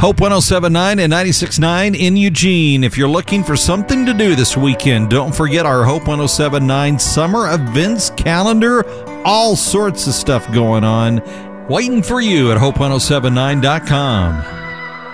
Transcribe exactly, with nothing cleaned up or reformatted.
Hope one oh seven point nine and ninety-six point nine in Eugene. If you're looking for something to do this weekend, don't forget our Hope one oh seven point nine summer events calendar. All sorts of stuff going on. Waiting for you at hope one oh seven nine dot com.